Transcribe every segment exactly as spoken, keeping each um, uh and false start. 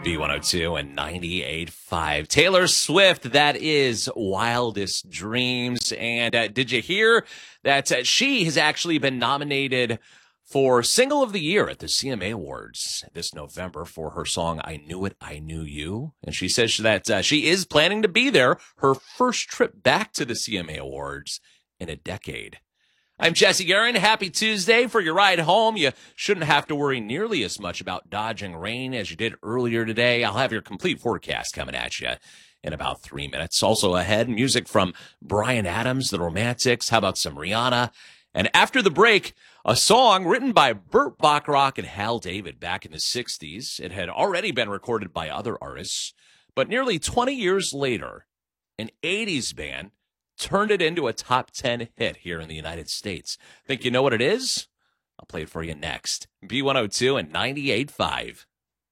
B one oh two and ninety-eight point five. Taylor Swift, that is Wildest Dreams. And uh, did you hear that uh, she has actually been nominated for Single of the Year at the C M A Awards this November for her song, I Knew It, I Knew You. And she says that uh, she is planning to be there, her first trip back to the C M A Awards in a decade. I'm Jesse Guerin. Happy Tuesday. For your ride home, you shouldn't have to worry nearly as much about dodging rain as you did earlier today. I'll have your complete forecast coming at you in about three minutes. Also ahead, music from Bryan Adams, The Romantics. How about some Rihanna? And after the break, a song written by Burt Bacharach and Hal David back in the sixties. It had already been recorded by other artists, but nearly twenty years later, an eighties band turned it into a top ten hit here in the United States. Think you know what it is? I'll play it for you next. B one oh two and ninety-eight point five.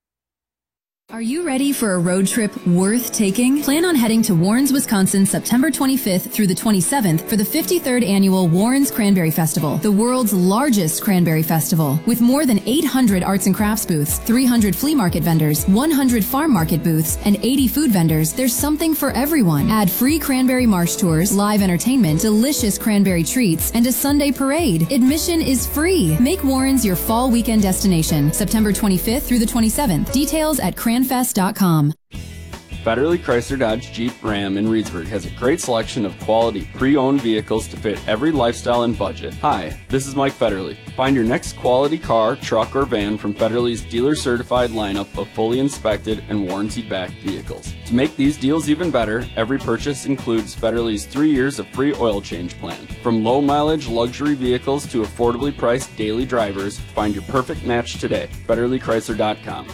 Are you ready for a road trip worth taking? Plan on heading to Warrens, Wisconsin, September twenty-fifth through the twenty-seventh for the fifty-third Annual Warrens Cranberry Festival, the world's largest cranberry festival. With more than eight hundred arts and crafts booths, three hundred flea market vendors, one hundred farm market booths, and eighty food vendors, there's something for everyone. Add free cranberry marsh tours, live entertainment, delicious cranberry treats, and a Sunday parade. Admission is free. Make Warrens your fall weekend destination, September twenty-fifth through the twenty-seventh. Details at cranfest dot com. Federally Chrysler Dodge Jeep Ram in Reedsburg has a great selection of quality pre-owned vehicles to fit every lifestyle and budget. Hi, this is Mike Federly. Find your next quality car, truck, or van from Federly's dealer-certified lineup of fully inspected and warranty-backed vehicles. To make these deals even better, every purchase includes Federly's three years of free oil change plan. From low-mileage luxury vehicles to affordably priced daily drivers, find your perfect match today. Federly Chrysler dot com.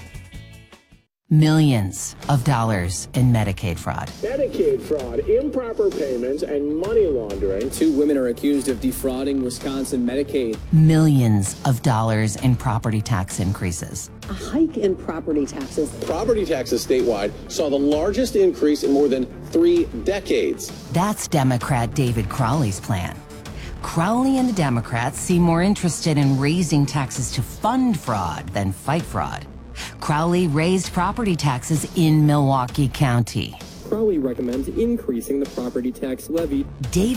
Millions of dollars in Medicaid fraud. Medicaid fraud, improper payments, and money laundering. Two women are accused of defrauding Wisconsin Medicaid. Millions of dollars in property tax increases. A hike in property taxes. Property taxes statewide saw the largest increase in more than three decades. That's Democrat David Crowley's plan. Crowley and the Democrats seem more interested in raising taxes to fund fraud than fight fraud. Crowley raised property taxes in Milwaukee County. Crowley recommends increasing the property tax levy. David